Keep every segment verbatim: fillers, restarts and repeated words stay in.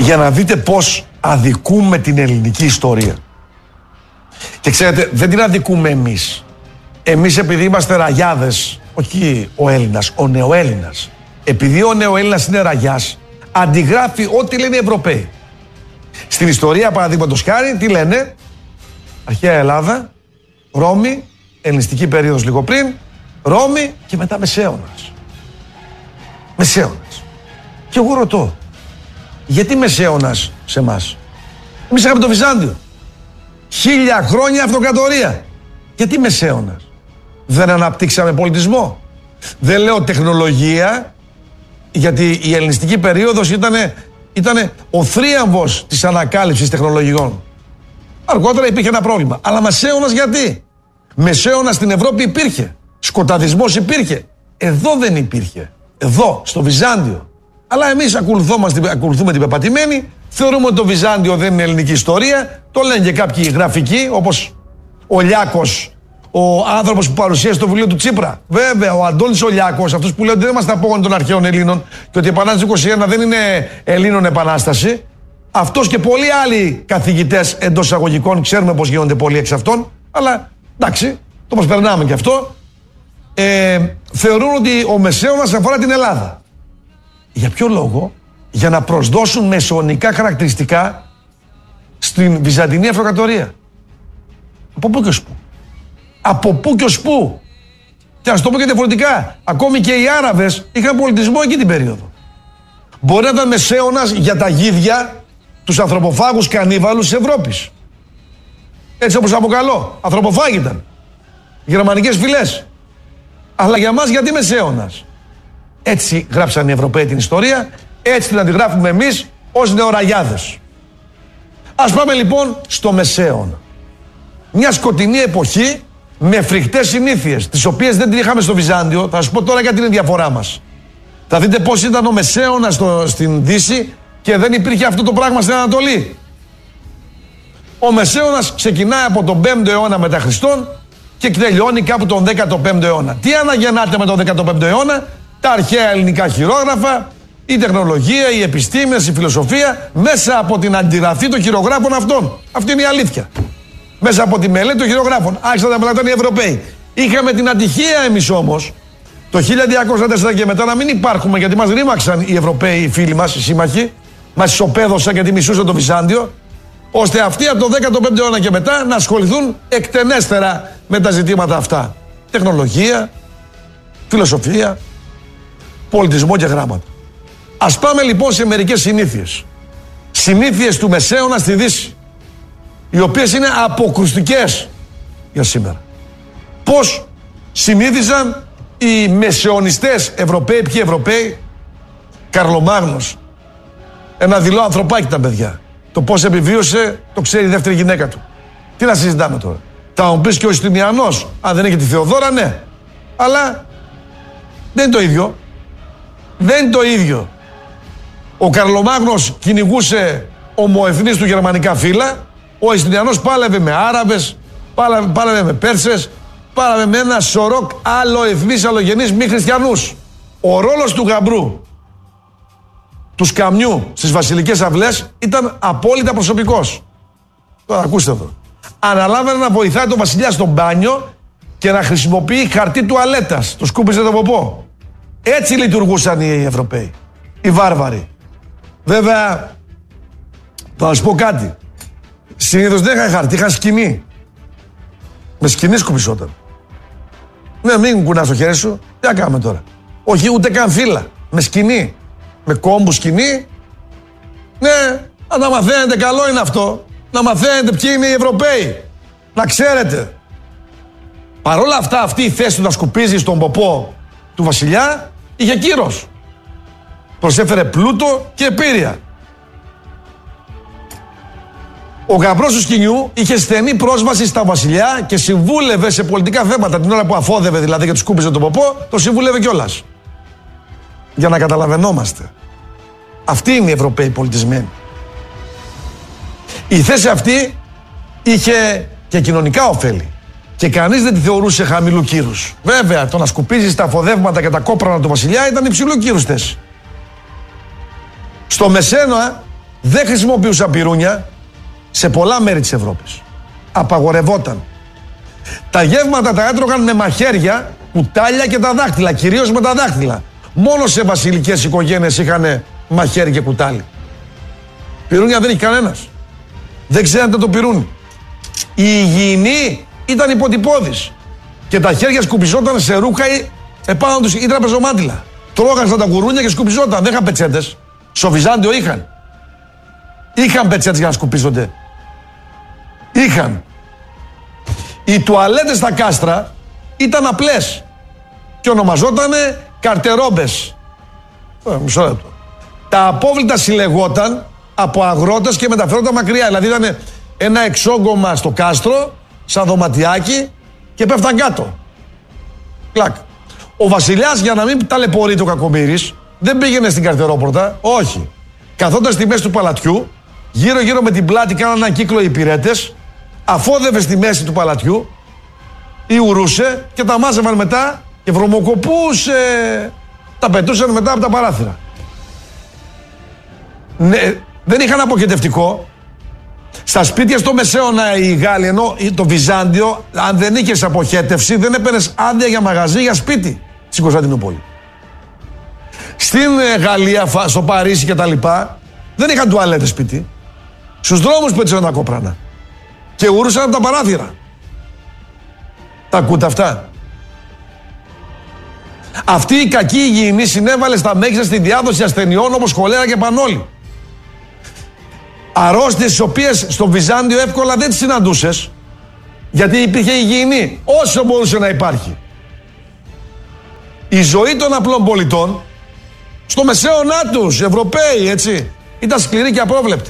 για να δείτε πώς αδικούμε την ελληνική ιστορία. Και ξέρετε, δεν την αδικούμε εμείς. Εμείς επειδή είμαστε ραγιάδες, όχι ο Έλληνας, ο νεοέλληνας. Επειδή ο νεοέλληνας είναι ραγιάς, αντιγράφει ό,τι λένε οι Ευρωπαίοι. Στην ιστορία, παραδείγματος χάρη, τι λένε? Αρχαία Ελλάδα, Ρώμη, ελληνιστική περίοδος λίγο πριν, Ρώμη και μετά Μεσαίωνας. Μεσαίωνας. Και εγώ ρωτώ, γιατί Μεσαίωνας σε εμάς? Εμείς είχαμε το Βυζάντιο. Χίλια χρόνια αυτοκρατορία. Γιατί Μεσαίωνας? Δεν αναπτύξαμε πολιτισμό? Δεν λέω τεχνολογία, γιατί η ελληνιστική περίοδος ήτανε, ήτανε ο θρίαμβος της ανακάλυψης τεχνολογιών. Αργότερα υπήρχε ένα πρόβλημα. Αλλά Μεσαίωνας γιατί? Μεσαίωνας στην Ευρώπη υπήρχε. Σκοταδισμός υπήρχε. Εδώ δεν υπήρχε. Εδώ, στο Βυζάντιο. Αλλά εμείς ακολουθούμε την πεπατημένη, θεωρούμε ότι το Βυζάντιο δεν είναι ελληνική ιστορία. Το λένε και κάποιοι γραφικοί, όπως ο Λιάκος, ο άνθρωπος που παρουσίασε το βιβλίο του Τσίπρα. Βέβαια, ο Αντώνης ο Λιάκος, αυτός που λέει ότι δεν είμαστε απόγονοι των αρχαίων Ελλήνων και ότι η Επανάσταση είκοσι ένα δεν είναι Ελλήνων Επανάσταση. Αυτός και πολλοί άλλοι καθηγητές εντός εισαγωγικών, ξέρουμε πώς γίνονται πολλοί εξ αυτών, αλλά εντάξει, το πώς περνάμε και αυτό, ε, θεωρούν ότι ο Μεσαίωνας αφορά την Ελλάδα. Για ποιο λόγο? Για να προσδώσουν μεσαιωνικά χαρακτηριστικά στην Βυζαντινή Αυτοκρατορία. Από πού και ως πού? Από πού και ως πού? Και να σου το πω και διαφορετικά, ακόμη και οι Άραβες είχαν πολιτισμό εκεί την περίοδο. Μπορεί να ήταν Μεσαίωνας για τα γίδια, τους ανθρωποφάγους κανίβαλους της Ευρώπης. Έτσι όπως αποκαλώ, ανθρωποφάγοι ήταν. Γερμανικές φυλές. Αλλά για μας γιατί Μεσαίωνας? Έτσι γράψαν οι Ευρωπαίοι την ιστορία, έτσι την αντιγράφουμε εμείς ως νεοραγιάδες. Ας πάμε λοιπόν στο Μεσαίωνα. Μια σκοτεινή εποχή με φρικτές συνήθειες, τις οποίες δεν την είχαμε στο Βυζάντιο. Θα σας πω τώρα γιατί είναι η διαφορά μας. Θα δείτε πώς ήταν ο Μεσαίωνας στο, στην Δύση και δεν υπήρχε αυτό το πράγμα στην Ανατολή. Ο Μεσαίωνας ξεκινάει από τον πέμπτο αιώνα μετά Χριστόν και τελειώνει κάπου τον δέκατο πέμπτο αιώνα. Τι αναγεννάται με τον δέκατο πέμπτο αιώνα? Τα αρχαία ελληνικά χειρόγραφα, η τεχνολογία, οι επιστήμες, η φιλοσοφία, μέσα από την αντιγραφή των χειρογράφων αυτών. Αυτή είναι η αλήθεια. Μέσα από τη μελέτη των χειρογράφων άρχισαν να μελετάνε οι Ευρωπαίοι. Είχαμε την ατυχία εμείς όμως το χίλια διακόσια τέσσερα και μετά να μην υπάρχουμε, γιατί μας ρήμαξαν οι Ευρωπαίοι, οι φίλοι μας, οι σύμμαχοι, μας ισοπαίδωσαν γιατί μισούσαν το Βυζάντιο, ώστε αυτοί από το δέκατο πέμπτο αιώνα και μετά να ασχοληθούν εκτενέστερα με τα ζητήματα αυτά. Τεχνολογία, φιλοσοφία, πολιτισμό και γράμματα. Ας πάμε λοιπόν σε μερικές συνήθειες. Συνήθειες του Μεσαίωνα στη Δύση, οι οποίες είναι αποκρουστικές για σήμερα. Πώς συνήθισαν οι μεσαιωνιστές Ευρωπαίοι? Ποιοι Ευρωπαίοι? Καρλομάγνος, ένα δειλό ανθρωπάκι τα παιδιά. Το πώς επιβίωσε το ξέρει η δεύτερη γυναίκα του. Τι να συζητάμε τώρα? Θα μου πεις και ο Ιουστινιανός, αν δεν έχει τη Θεοδόρα, ναι. Αλλά δεν είναι το ίδιο. Δεν είναι το ίδιο. Ο Καρλομάγνος κυνηγούσε ομοεθνείς του γερμανικά φύλλα. Ο Ιουστινιανός πάλευε με Άραβες, πάλευε, πάλευε με Πέρσες, πάλευε με ένα σωρό άλλοεθνείς, αλλογενείς μη χριστιανούς. Ο ρόλος του γαμπρού, του σκαμιού στις βασιλικές αυλές ήταν απόλυτα προσωπικός. Τώρα ακούστε εδώ. Αναλάβαινε να βοηθάει τον βασιλιά στο μπάνιο και να χρησιμοποιεί χαρτί τουαλέτας. Το σκούπιζε το ποπό. Έτσι λειτουργούσαν οι Ευρωπαίοι, οι βάρβαροι. Βέβαια, θα σας πω κάτι. Συνήθως δεν είχαν χαρτί, είχαν σκηνή. Με σκηνή σκουπισόταν. Ναι, μην κουνάς το χέρι σου. Τι να κάνουμε τώρα? Όχι ούτε καν φύλλα. Με σκηνή. Με κόμπου σκηνή. Ναι, να μαθαίνετε, καλό είναι αυτό. Να μαθαίνετε ποιοι είναι οι Ευρωπαίοι. Να ξέρετε. Παρ' όλα αυτά, αυτή η θέση του να σκουπίζει στον ποπό του βασιλιά είχε κύρος. Προσέφερε πλούτο και επίρρεια. Ο γαμπρός του σκηνιού είχε στενή πρόσβαση στα βασιλιά και συμβούλευε σε πολιτικά θέματα. Την ώρα που αφόδευε δηλαδή και του σκούπιζε τον ποπό, το συμβούλευε κιόλας. Για να καταλαβαίνόμαστε. Αυτοί είναι οι Ευρωπαίοι πολιτισμένοι. Η θέση αυτή είχε και κοινωνικά ωφέλη. Και κανείς δεν τη θεωρούσε χαμηλού κύρους. Βέβαια, το να σκουπίζεις τα αφοδεύματα και τα κόπρανα του βασιλιά ήταν υψηλού κύρους θέση. Στο Μεσαίωνα δεν χρησιμοποιούσαν πυρούνια σε πολλά μέρη της Ευρώπης. Απαγορευόταν. Τα γεύματα τα έτρωγαν με μαχαίρια, κουτάλια και τα δάχτυλα, κυρίως με τα δάχτυλα. Μόνο σε βασιλικές οικογένειες είχαν μαχαίρι και κουτάλι. Πυρούνια δεν είχε κανένας. Δεν ξέρετε το πυρούνι. Η υγιεινή ήταν υποτυπώδης. Και τα χέρια σκουπιζόταν σε ρούχα ή επάνω τους ή τραπεζομάντιλα. Τρώγαν στα τα γουρούνια και σκουπιζόταν. Δεν είχαν πετσέτες. Στο Βυζάντιο είχαν. Είχαν πετσέτες για να σκουπίζονται. Είχαν. Οι τουαλέτες στα κάστρα ήταν απλές και ονομαζότανε καρτερόμπες. Ε, μισό λεπτό. Τα απόβλητα συλλεγόταν από αγρότες και μεταφέρονταν μακριά. Δηλαδή ήταν ένα εξόγκωμα στο κάστρο, σαν δωματιάκι, και πέφταν κάτω. Κλακ. Ο βασιλιάς, για να μην ταλαιπωρείται ο κακομοίρης, δεν πήγαινε στην καρτερόπορτα. Όχι. Καθόταν στη μέση του παλατιού, γύρω-γύρω με την πλάτη κάναν έναν κύκλο οι υπηρέτες, αφόδευε στη μέση του παλατιού ή ουρούσε και τα μάζευαν μετά και βρωμοκοπούσε. Τα πετούσαν μετά από τα παράθυρα. Ναι, δεν είχαν αποχετευτικό. Στα σπίτια στο Μεσαίωνα οι Γάλλοι, ενώ το Βυζάντιο, αν δεν είχες αποχέτευση, δεν έπαιρνες άδεια για μαγαζί, για σπίτι στην Κωνσταντινούπολη. Στην Γαλλία, στο Παρίσι και τα λοιπά, δεν είχαν τουαλέτες σπίτι. Στους δρόμους πέτυσαν τα κόπρανα. Και ουρούσαν από τα παράθυρα. Τα ακούτε αυτά? Αυτή η κακή υγιεινή συνέβαλε στα μέγιστα στη διάδοση ασθενειών όπως χολέρα και πανόλη. Αρρώστιες τις οποίες στο Βυζάντιο εύκολα δεν τις συναντούσες, γιατί υπήρχε υγιεινή όσο μπορούσε να υπάρχει. Η ζωή των απλών πολιτών στο μεσαίωνά τους, Ευρωπαίοι, έτσι, ήταν σκληρή και απρόβλεπτη.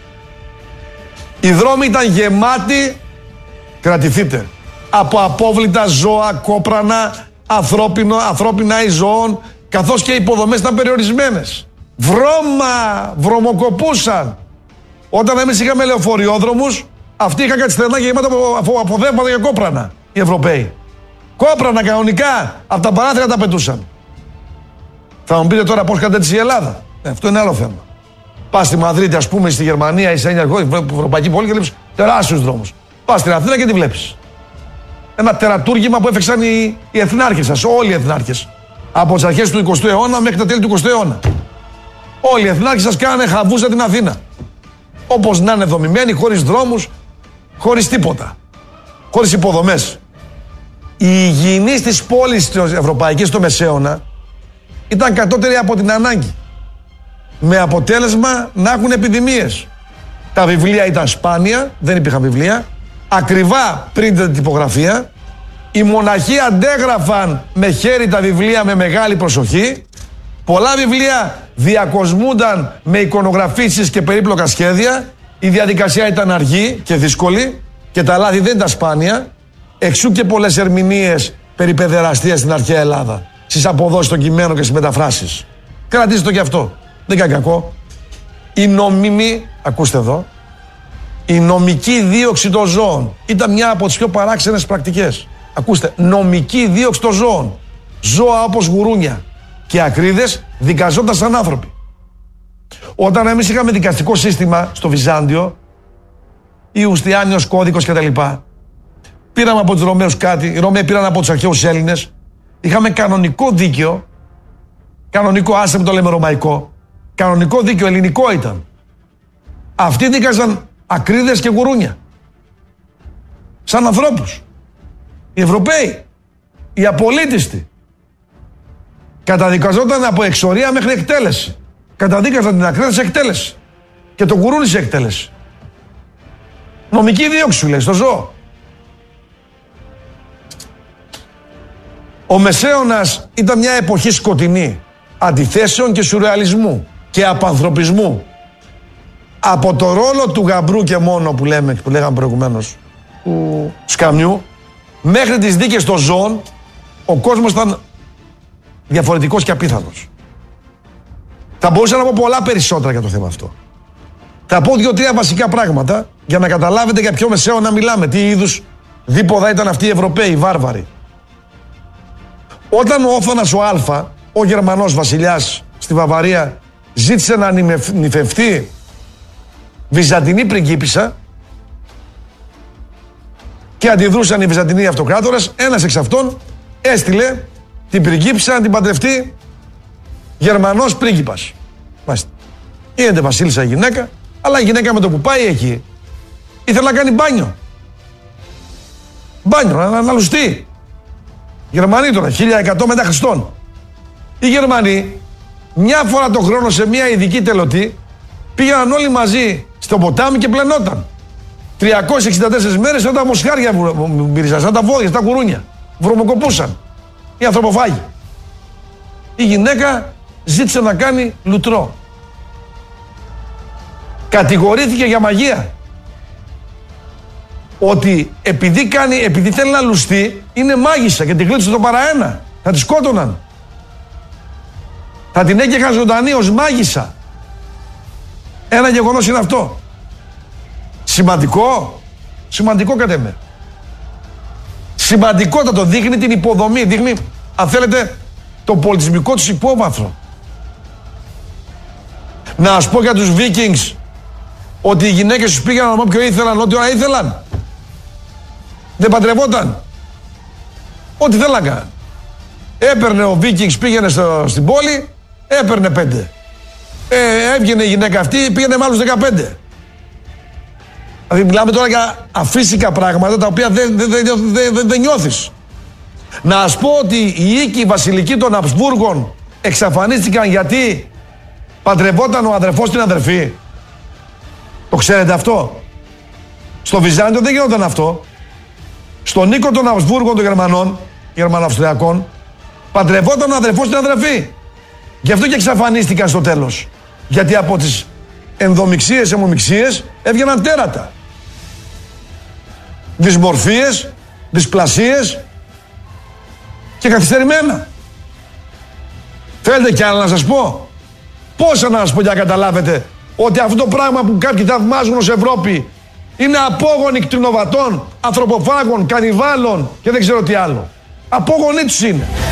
Οι δρόμοι ήταν γεμάτοι, κρατηθείτε, από απόβλητα ζώα, κόπρανα, ανθρώπινο, ανθρώπινα ή ζώων, καθώς και οι υποδομές ήταν περιορισμένες. Βρώμα, βρωμοκοπούσαν. Όταν εμείς είχαμε λεωφοριόδρομους, αυτοί είχαν κάτι στενά γεμάτα από αποδέματα για κόπρανα, οι Ευρωπαίοι. Κόπρανα κανονικά, από τα παράθυρα τα πετούσαν. Θα μου πείτε τώρα πώς κατέτησε η Ελλάδα. Ε, αυτό είναι άλλο θέμα. Πας στη Μαδρίτη, ας πούμε, στη Γερμανία ή σε μια ευρωπαϊκή πόλη και βλέπεις τεράστιους δρόμους. Πας στην Αθήνα και τη βλέπεις. Ένα τερατούργημα που έφεξαν οι, οι εθνάρχες σας, όλοι οι εθνάρχες. Από τις αρχές του εικοστού αιώνα μέχρι τα τέλη του εικοστού αιώνα. Όλοι οι εθνάρχες σας κάνανε χαβούζα την Αθήνα. Όπως να είναι δομημένοι, χωρίς δρόμους, χωρίς τίποτα. Χωρίς υποδομές. Η υγιεινή της πόλης της Ευρωπαϊκής στο Μεσαίωνα ήταν κατώτερη από την ανάγκη. Με αποτέλεσμα να έχουν επιδημίες. Τα βιβλία ήταν σπάνια, δεν υπήρχαν βιβλία. Ακριβά πριν την τυπογραφία. Οι μοναχοί αντέγραφαν με χέρι τα βιβλία με μεγάλη προσοχή. Πολλά βιβλία διακοσμούνταν με εικονογραφήσεις και περίπλοκα σχέδια. Η διαδικασία ήταν αργή και δύσκολη και τα λάθη δεν ήταν σπάνια. Εξού και πολλές ερμηνείες περί παιδεραστίας στην αρχαία Ελλάδα. Στις αποδόσεις των κειμένων και στις μεταφράσεις. Κρατήστε το κι αυτό. Δεν κάνει κακό. Η νόμιμη, ακούστε εδώ, η νομική δίωξη των ζώων ήταν μια από τις πιο παράξενες πρακτικές. Ακούστε, νομική δίωξη των ζώων. Ζώα όπως γουρούνια και ακρίδες δικαζόταν σαν άνθρωποι. Όταν εμείς είχαμε δικαστικό σύστημα στο Βυζάντιο, Ιουστιάνιος κώδικος κτλ. Πήραμε από τους Ρωμαίους κάτι, οι Ρωμαίοι πήραν από τους αρχαίους Έλληνες. Είχαμε κανονικό δίκαιο, κανονικό, άσε με το λέμε ρωμαϊκό, κανονικό δίκαιο, ελληνικό ήταν. Αυτοί δίκαζαν ακρίδες και γουρούνια. Σαν ανθρώπους. Οι Ευρωπαίοι, οι απολύτιστοι. Καταδικαζόταν από εξορία μέχρι εκτέλεση. Καταδίκαζαν την ακρίδα σε εκτέλεση. Και το γουρούνι σε εκτέλεση. Νομική δίωξη σου λέει, στο ζώο. Ο Μεσαίωνας ήταν μια εποχή σκοτεινή, αντιθέσεων και σουρεαλισμού και απανθρωπισμού. Από το ρόλο του γαμπρού και μόνο που λέμε, που λέγαμε προηγουμένως, του σκαμιού, μέχρι τις δίκες των ζώων, ο κόσμος ήταν διαφορετικός και απίθανος. Θα μπορούσα να πω πολλά περισσότερα για το θέμα αυτό. Θα πω δύο-τρία βασικά πράγματα για να καταλάβετε για ποιο Μεσαίωνα μιλάμε, τι είδους δίποδα ήταν αυτοί οι Ευρωπαίοι, οι βάρβαροι. Όταν ο Όθωνας ο Α, ο Γερμανός βασιλιάς στη Βαβαρία, ζήτησε να νυφευτεί Βυζαντινή πριγκίπισσα και αντιδρούσαν οι Βυζαντινοί αυτοκράτορες. Ένας εξ αυτών έστειλε την πριγκίπισσα να την παντρευτεί Γερμανός πρίγκιπας. Μάλιστα. Γίνεται βασίλισσα η γυναίκα, αλλά η γυναίκα με το που πάει εκεί ήθελε να κάνει μπάνιο. Μπάνιο, να αναλουστεί. Γερμανοί τώρα, χίλια εκατό μετά Χριστόν. Οι Γερμανοί, μια φορά το χρόνο σε μια ειδική τελωτή, πήγαιναν όλοι μαζί στο ποτάμι και πλενόταν. τριακόσιες εξήντα τέσσερις μέρες σαν τα μοσχάρια μύριζαν, σαν τα βόδια, σαν τα κουρούνια. Βρωμοκοπούσαν. Οι ανθρωποφάγοι. Η γυναίκα ζήτησε να κάνει λουτρό. Κατηγορήθηκε για μαγεία. Ότι επειδή, κάνει, επειδή θέλει να λουστεί, είναι μάγισσα και την κλείψε το παραένα. Θα τη σκότωναν. Θα την έκαιγαν ζωντανή ως μάγισσα. Ένα γεγονός είναι αυτό. Σημαντικό. Σημαντικό κατ' εμέ. Σημαντικότατο, δείχνει την υποδομή, δείχνει, αν θέλετε, το πολιτισμικό τους υπόβαθρο. Να ας πω για τους Vikings ότι οι γυναίκες τους πήγαιναν με όποιο ήθελαν, ό,τι ώρα ήθελαν. Δεν παντρευόταν. Ό,τι θέλαν να κάνουν. Έπαιρνε ο Vikings, πήγαινε στο, στην πόλη, έπαιρνε πέντε. Ε, έβγαινε η γυναίκα αυτή, πήγαινε με άλλους δεκαπέντε. Δηλαδή μιλάμε τώρα για αφύσικα πράγματα τα οποία δεν, δεν, δεν, δεν, δεν, δεν νιώθεις. Να ας πω ότι οι οίκοι βασιλικοί των Αμπσβούργων εξαφανίστηκαν γιατί παντρευόταν ο αδερφός στην αδερφή. Το ξέρετε αυτό? Στο Βυζάντιο δεν γινόταν αυτό. Στον οίκο των Αμπσβούργων των Γερμανών, Γερμανοαυστριακών, παντρευόταν ο αδερφός στην αδερφή. Γι' αυτό και εξαφανίστηκαν στο τέλος. Γιατί από τις ενδομιξίες, αιμομιξίες έβγαιναν τέρατα. Δυσμορφίες, δυσπλασίες και καθυστερημένα. Θέλετε κι άλλα να σας πω? Πόσα να σας πω για να καταλάβετε ότι αυτό το πράγμα που κάποιοι θαυμάζουν ως Ευρώπη είναι απόγονοι κτηνοβατών, ανθρωποφάγων, κανιβάλων και δεν ξέρω τι άλλο. Απόγονοι τους είναι.